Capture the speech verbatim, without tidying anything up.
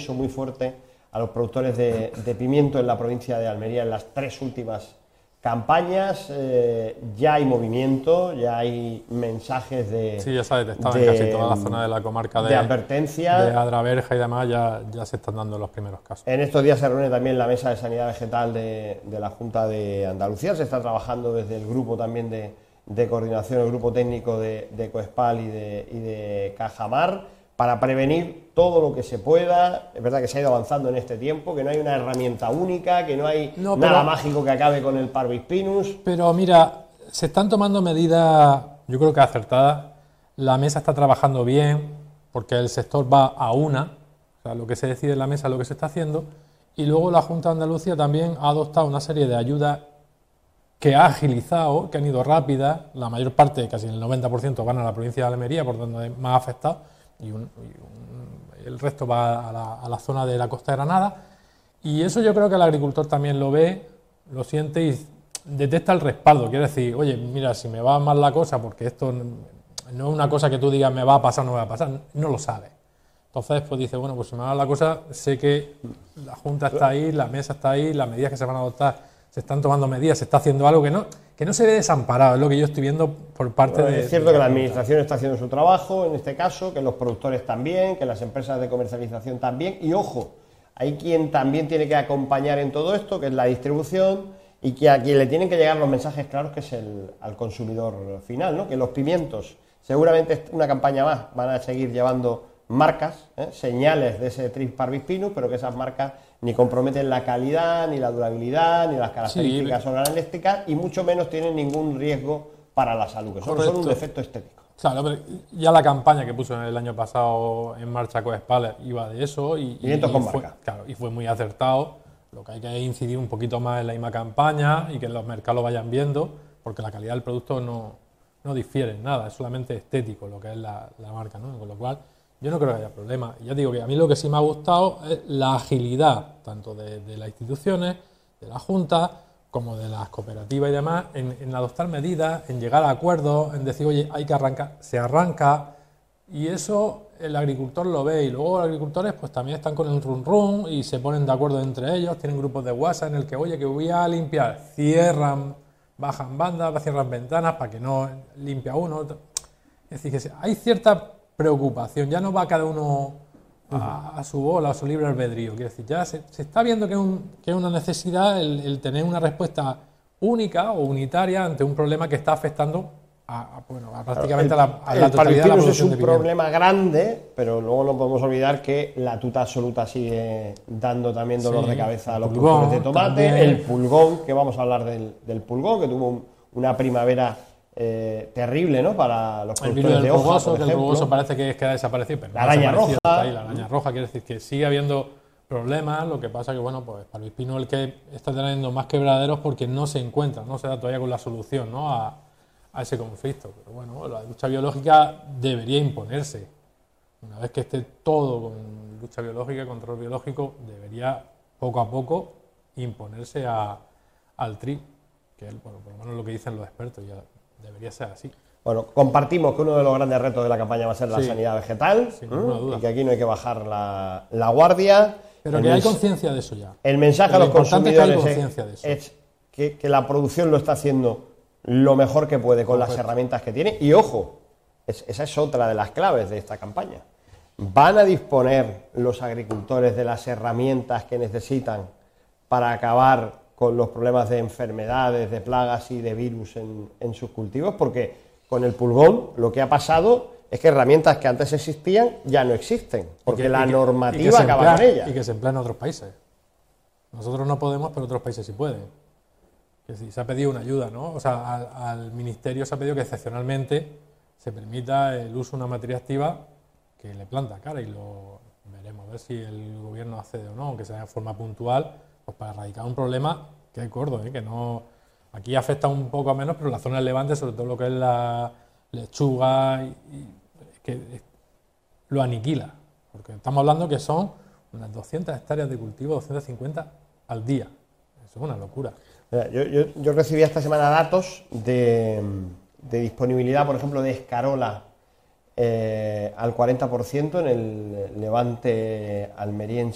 impulso muy fuerte a los productores de, de pimiento en la provincia de Almería en las tres últimas campañas. Eh, ya hay movimiento, ya hay mensajes de... Sí, ya se ha detectado de, en casi toda la zona de la comarca de, de advertencia. De Adraberja y demás, ya, ya se están dando los primeros casos. En estos días se reúne también la Mesa de Sanidad Vegetal de, de la Junta de Andalucía. Se está trabajando desde el grupo también de, de coordinación, el grupo técnico de, de Coespal y de, y de Cajamar, para prevenir todo lo que se pueda. Es verdad que se ha ido avanzando en este tiempo, que no hay una herramienta única, que no hay no, pero, nada mágico que acabe con el Parvispinus. Pero mira, se están tomando medidas, yo creo que acertadas. La mesa está trabajando bien, porque el sector va a una, o sea, lo que se decide en la mesa es lo que se está haciendo, y luego la Junta de Andalucía también ha adoptado una serie de ayudas que ha agilizado, que han ido rápidas. La mayor parte, casi el noventa por ciento, van a la provincia de Almería, por donde hay más afectados, y, un, y un, el resto va a la, a la zona de la Costa de Granada, y eso yo creo que el agricultor también lo ve, lo siente y detecta el respaldo. Quiere decir, oye, mira, si me va mal la cosa, porque esto no es una cosa que tú digas me va a pasar o no me va a pasar, no lo sabes. Entonces, pues dice, bueno, pues si me va mal la cosa, sé que la Junta está ahí, la mesa está ahí, las medidas que se van a adoptar, se están tomando medidas, se está haciendo algo que no, que no se ve desamparado, es lo que yo estoy viendo por parte bueno, de... Es cierto de que la Administración está haciendo su trabajo, en este caso, que los productores también, que las empresas de comercialización también, y ojo, hay quien también tiene que acompañar en todo esto, que es la distribución, y que a quien le tienen que llegar los mensajes claros, que es el al consumidor final, ¿no? Que los pimientos, seguramente una campaña más, van a seguir llevando marcas, ¿eh? señales de ese Trix Parvispinus, pero que esas marcas ni comprometen la calidad, ni la durabilidad, ni las características sí, organolépticas, y mucho menos tienen ningún riesgo para la salud, que solo son un defecto estético. Claro, pero ya la campaña que puso el año pasado en marcha Coespal iba de eso, y, y, y, con fue, marca. Claro, y fue muy acertado. Lo que hay que incidir un poquito más en la misma campaña y que los mercados lo vayan viendo, porque la calidad del producto no, no difiere en nada, es solamente estético lo que es la, la marca, ¿no? Con lo cual yo no creo que haya problema. Ya digo que a mí lo que sí me ha gustado es la agilidad, tanto de, de las instituciones, de la Junta, como de las cooperativas y demás, en, en adoptar medidas, en llegar a acuerdos, en decir, oye, hay que arrancar, se arranca, y eso el agricultor lo ve, y luego los agricultores pues también están con el run run y se ponen de acuerdo entre ellos, tienen grupos de WhatsApp en el que, oye, que voy a limpiar, cierran, bajan bandas, cierran ventanas para que no limpia uno. Es decir, que hay cierta preocupación, ya no va cada uno a, a su bola, a su libre albedrío. Quiere decir, ya se, se está viendo que es, un, que es una necesidad el, el tener una respuesta única o unitaria ante un problema que está afectando a, a, bueno, a prácticamente el, a la, a la el totalidad de la producción es un de pimiento. Problema grande, pero luego no podemos olvidar que la tuta absoluta sigue dando también dolor sí, de cabeza a los pulgón, productores de tomate, también. El pulgón, que vamos a hablar del, del pulgón, que tuvo un, una primavera eh, terrible, ¿no? Para los productores el de hoja, rugoso, por que ejemplo. El rugoso parece que es que ha desaparecido, pero la no araña roja. Ahí, la araña roja quiere decir que sigue habiendo problemas, lo que pasa que, bueno, pues Parvispinus es el que está teniendo más quebraderos porque no se encuentra, no se da todavía con la solución, ¿no? a, a ese conflicto. Pero bueno, la lucha biológica debería imponerse. Una vez que esté todo con lucha biológica y control biológico, debería poco a poco imponerse a, al Trix, que es, bueno, por lo menos lo que dicen los expertos, ya debería ser así. Bueno, compartimos que uno de los grandes retos de la campaña va a ser la sí, sanidad vegetal, sin ninguna duda. Y que aquí no hay que bajar la, la guardia. Pero el que hay conciencia de eso ya. El mensaje a los consumidores es, que, es, es que, que la producción lo está haciendo lo mejor que puede con Correcto. Las herramientas que tiene. Y ojo, es, esa es otra de las claves de esta campaña. ¿Van a disponer los agricultores de las herramientas que necesitan para acabar con los problemas de enfermedades, de plagas y de virus en, en sus cultivos? Porque con el pulgón lo que ha pasado es que herramientas que antes existían ya no existen, porque que, la que, normativa acaba emplea, con ellas. Y que se emplean en otros países. Nosotros no podemos, pero otros países sí pueden. Es decir, se ha pedido una ayuda, ¿no? O sea, al, al Ministerio se ha pedido que excepcionalmente se permita el uso de una materia activa que le planta cara, y lo veremos a ver si el gobierno accede o no, aunque sea de forma puntual, pues para erradicar un problema que es gordo, ¿eh? Que no... Aquí afecta un poco menos, pero la zona del Levante, sobre todo lo que es la lechuga, y, y, que es, lo aniquila, porque estamos hablando que son unas doscientas hectáreas de cultivo, doscientas cincuenta al día. Eso es una locura. Yo, yo, yo recibí esta semana datos de, de disponibilidad, por ejemplo, de escarola eh, al cuarenta por ciento en el Levante almeriense